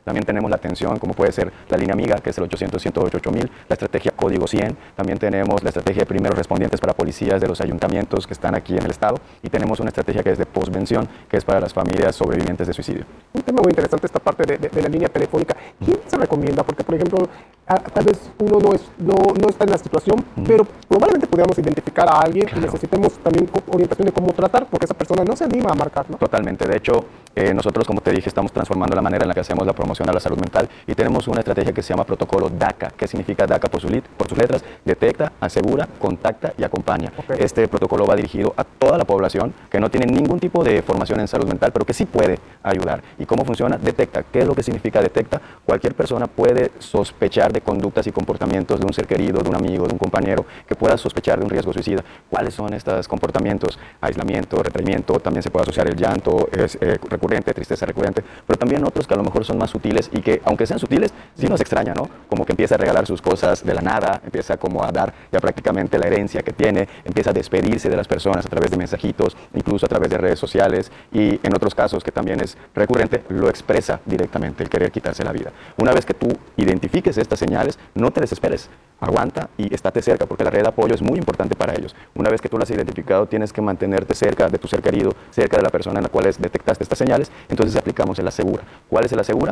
También tenemos la atención, como puede ser la línea amiga, que es el 800-108-8000, la estrategia Código 100. También tenemos la estrategia de primeros respondientes para policías de los ayuntamientos que están aquí en el estado. Y tenemos una estrategia que es de postvención, que es para las familias sobrevivientes de suicidio. Un tema muy interesante esta parte de la línea telefónica. ¿Quién se recomienda? Porque, por ejemplo, tal vez uno no está en la situación, pero probablemente podamos identificar a alguien y necesitemos también orientación de cómo tratar, porque esa persona no se anima a marcar, ¿no? Totalmente. De hecho, nosotros, como te dije, estamos transformando la manera en la que hacemos la promoción a la salud mental y tenemos una estrategia que se llama protocolo DACA, que significa DACA por sus letras: detecta, asegura, contacta y acompaña. Okay. Este protocolo va dirigido a toda la población que no tiene ningún tipo de formación en salud mental, pero que sí puede ayudar. ¿Y cómo funciona? Detecta. ¿Qué es lo que significa detecta? Cualquier persona puede sospechar de conductas y comportamientos de un ser querido, de un amigo, de un compañero, que pueda sospechar de un riesgo suicida. ¿Cuáles son estos comportamientos? Aislamiento, retraimiento, también se puede asociar el llanto, es recurrente, tristeza recurrente, pero también otros que a lo mejor son más sutiles y que, aunque sean sutiles, sí nos extraña, ¿no? Como que empieza a regalar sus cosas de la nada, empieza como a dar ya prácticamente la herencia que tiene, empieza a despedirse de las personas a través de mensajitos, incluso a través de redes sociales, y en otros casos, que también es recurrente, lo expresa directamente, el querer quitarse la vida. Una vez que tú identifiques estas señales, no te desesperes, aguanta y estate cerca, porque la red de apoyo es muy importante para ellos. Una vez que tú las has identificado, tienes que mantenerte cerca de tu ser querido, cerca de la persona en la cual detectaste estas señales. Entonces aplicamos el asegura. ¿Cuál es el asegura?